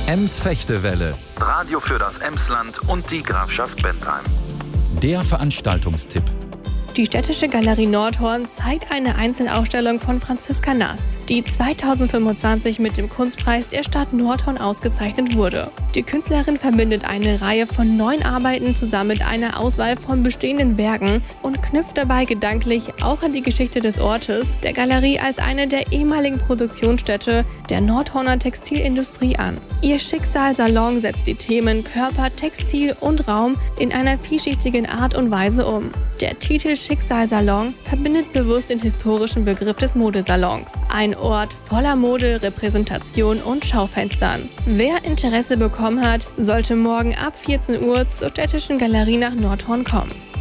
Ems-Fechtewelle, Radio für das Emsland und die Grafschaft Bentheim. der Veranstaltungstipp. Die Städtische Galerie Nordhorn zeigt eine Einzelausstellung von Franziska Nast, die 2025 mit dem Kunstpreis der Stadt Nordhorn ausgezeichnet wurde. Die Künstlerin verbindet eine Reihe von 9 Arbeiten zusammen mit einer Auswahl von bestehenden Werken und knüpft dabei gedanklich auch an die Geschichte des Ortes, der Galerie als eine der ehemaligen Produktionsstätte der Nordhorner Textilindustrie an. Ihr Schicksal-Salon setzt die Themen Körper, Textil und Raum in einer vielschichtigen Art und Weise um. Der Titel Schicksal-Salon verbindet bewusst den historischen Begriff des Modesalons. Ein Ort voller Mode, Repräsentation und Schaufenstern. Wer Interesse bekommen hat, sollte morgen ab 14 Uhr zur Städtischen Galerie nach Nordhorn kommen.